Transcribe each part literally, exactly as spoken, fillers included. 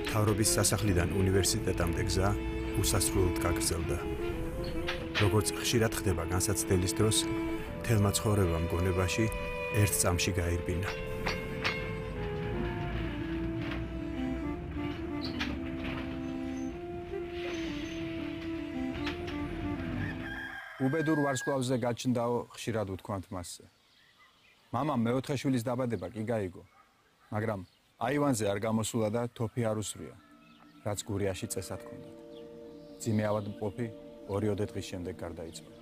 მთავრობის სასახლიდან უნივერსიტეტამდე გზა უსასრულოდ გაგრძელდა. როგორც ხშირად ხდება განსაცდელის დროს, მთელმა ცხოვრებამ გონებაში ერთ წამში გაირბინა. უბედურ ვარსკვლავზე გაჩნდაო, ხშირად უთქვამთ მასზე. მამამ მეოთხე შვილის დაბადება კი გაიგო, მაგრამ აივანზე არ გამოსულა და თოფი არ უსვრია, რაც გურიაში წესად ჰქონდათ. ძიმე ავადმყოფი ორიოდე დღის შემდეგ გარდაიცვალა.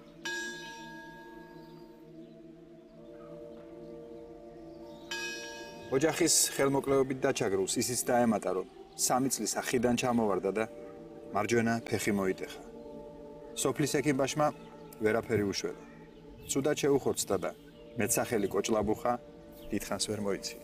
ოჯახის ხელმოკლეობით დაჩაგრულს ისიც დაემატა, რომ სამი წლის ახიდან ჩამოვარდა და მარჯვენა ფეხი მოიტეხა. სოფლის ექიმბაშმა ვერაფერი უშველა. ცუდად შეუხორცდა და მეცახელი კოჭლაბუხა დიდხანს ვერ მოიცია.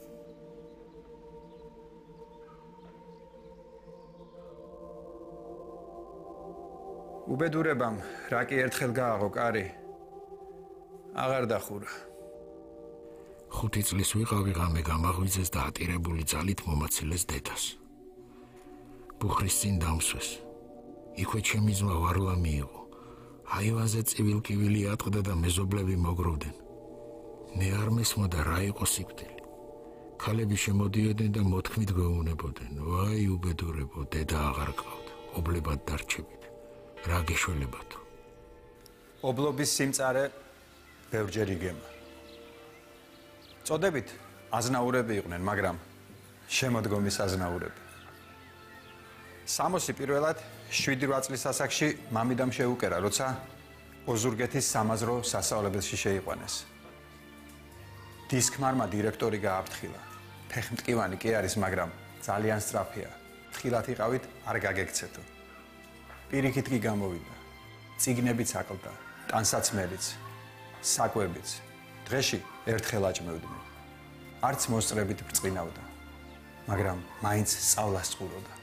უბედურებამ რაკი ერთხელ გააღო კარი, აღარ დახურა. ხუთი წლის ვიყავი ღამე გამაღვიძეს და ატირებული ძალით მომაცილეს დედას. ბუხრის წინ დამსვეს. იქვე ჩემი ძმა ვარლა მიიღო. აივანზე წივილკივილი ატყდა და მეზობლები მოგროვდნენ. მე არ მესმოდა რა იყო სიკვდილი. ქალები შემოდიოდნენ და მოთქმით გვეუბნებოდნენ, ვაი უბედურებო, დედა აღარ გყავთ, ობლებად დარჩებით. რა გეშველებათო? ობლობის სიმწარე ბევრჯერ იგემა. წოდებით აზნაურები იყვნენ, მაგრამ შემოდგომის აზნაურები. სამოსი პირველად შვიდი რვა წლის ასაკში მამიდამ შეუკერა, როცა ოზურგეთის სამაზრო სასწავლებელში შეიყვანეს. დისკმარმა დირექტორი გააფრთხილა. ფეხმტკივანი კი არის, მაგრამ ძალიან სწრაფია. ფრთხილად იყავით, არ გაგექცეთო. პირიქით კი გამოვიდა. წიგნებიც აკლდა, ტანსაცმელიც, საკვებიც. დღეში ერთხელ აჭმევდნენ. არც მოსწრებით ბრწყინავდა, მაგრამ მაინც სწავლას წყუროდა.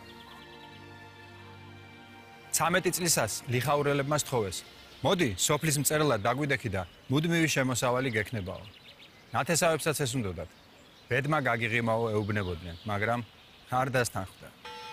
ცამეტი წლისას ლიხაურელებმა სთხოვეს. მოდი, სოფლის მწერლად დაგვიდექი და მუდმივი შემოსავალი გექნებაო. ნათესავებსაც ეს უნდოდათ. ბედმა გაგიღიმაო ეუბნებოდნენ, მაგრამ არ დასთანხმდა.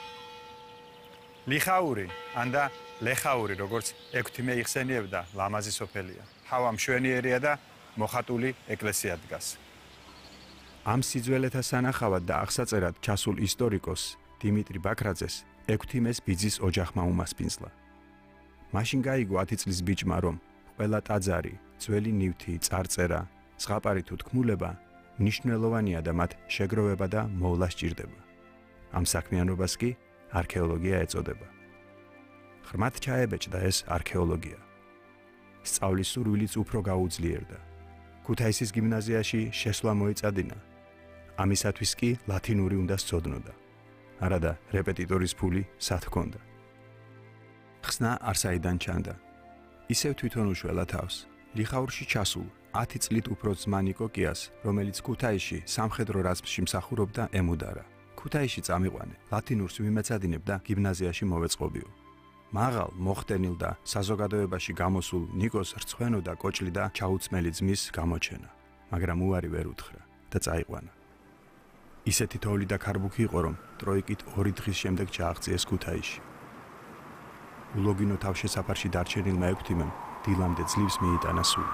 ლიხაური, ანდა ლეხაური, როგორც ექვთიმე იხსენიებდა, ლამაზი სოფელია. ჰავა მშვენიერია და მოხატული ეკლესია დგას. ამ სიძველეთა სანახავად და აღსაწერად ჩასულ ისტორიკოს დიმიტრი ბაქრაძეს ექვთიმეს ბიძის ოჯახმა უმასპინძლა. მაშინ გაიგო ათი წლის ბიჭმა, რომ ყველა ტაძარი, ძველი ნივთი, წარწერა, ზღაპარი თუ თქმულება მნიშვნელოვანია და მათ შეგროვება და მოვლა სჭირდება. ამ საქმიანობას კი არქეოლოგია ეწოდება. ღრმად ჩაებეჭდა ეს არქეოლოგია. სწავლის სურვილიც უფრო გაუძლიერდა. ქუთაისის გიმნაზიაში შესვლა მოეწადინა. ამისათვის კი ლათინური უნდა სცოდნოდა. არადა რეპეტიტორის ფული სად ჰქონდა. ხსნა არსაიდან ჩანდა. ისევ თვითონ უშველა თავს. ლიხაურში ჩასულ ათი წლით უფრო ძმა ნიკოკიას, რომელიც ქუთაისში სამხედრო რაზმში მსახურობდა, ემუდარა. ქუთაისში წამიყვანე, ლათინურს ვიმეცადინებ და გიმნაზიაში მოვეწყობიო. მაღალ, მოხდენილ და საზოგადოებაში გამოსულ ნიკოს რცხვენოდა კოჭლი და ჩაუცმელი ძმის გამოჩენა, მაგრამ უარი ვერ უთხრა და წაიყვანა. ისეთი თოვლი და ქარბუქი იყო, რომ ტროიკით ორი დღის შემდეგ ჩააღწიეს ქუთაისში. ულოგინო თავშესაფარში დარჩენილმა ექვთიმემ დილამდე ძლივს მიიტანა სული.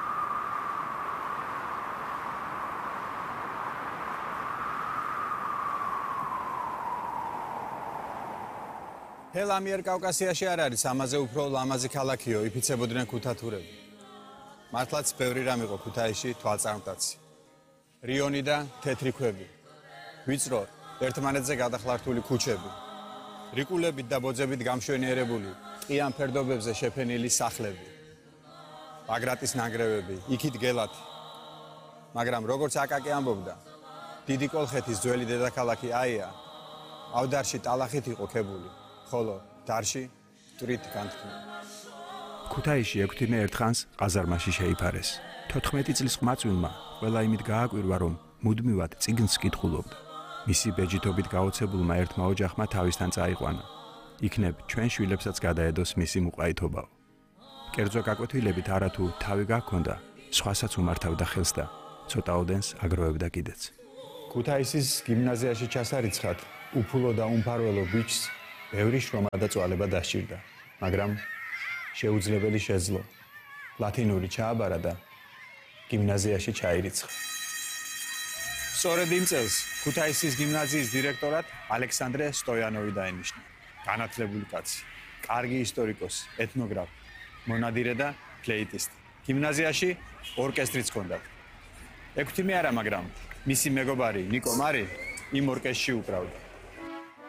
ჰელ ამიერკავკასიაში არ არის, ამაზე უფრო ლამაზი ქალაქიო, იფიცებოდნენ ქუთათურები. მართლაც ბევრი რამ იყო ქუთაისში თვალწარმტაცი. რიონი და თეთრი ქვები. ვიწრო, ერთმანეთზე გადახლართული ქუჩები. რიკულებით და ბოძებით გამშვენიერებული, ყიან ფერდობებზე შეფენილი სახლები. ბაგრატის ნანგრევები, იქით გელათი. მაგრამ როგორც აკაკი ამბობდა, დიდი კოლხეთის ძველი დედაქალაქი აია, ავდარში ტალახით იყო ქებული. ხოლო დარში მტვრით განთქმული. ქუთაისში ექვთიმე ერთხანს ყაზარმაში შეიფარეს. თოთხმეტი წლის ყმაწვილმა ყველა იმით გააკვირვა, რომ მუდმივად წიგნს კითხულობდა. მისი ბეჯითობით გაოცებულმა ერთმა ოჯახმა თავისთან წაიყვანა. იქნებ ჩვენ შვილებსაც გადაედოს მისი მუყაითობაო. კერძო გაკვეთილებით არათუ თავი გაქონდა, სხვასაც უმართავდა ხელს და ცოტა ოდენს აგროვებდა კიდეც. ქუთაისის გიმნაზიაში ჩასარიცხად უფულო და უმფარველო ბიჭს ბევრი შრომა და წვალება დასჭირდა, მაგრამ შეუძლებელი შეძლო. ლათინური ჩააბარა და გიმნაზიაში ჩაირიცხა. სწორედ იმ წელს ქუთაისის გიმნაზიის დირექტორად ალექსანდრე სტოიანოვი დაინიშნა. განათლებული კაცი, კარგი ისტორიკოსი, ეთნოგრაფი, მონადირე და ფლეიტისტი. გიმნაზიაში ორკესტრიც ჰქონდა. ექვთიმე არა, მაგრამ მისი მეგობარი ნიკო მარი იმ ორკესტრში უკრავდა.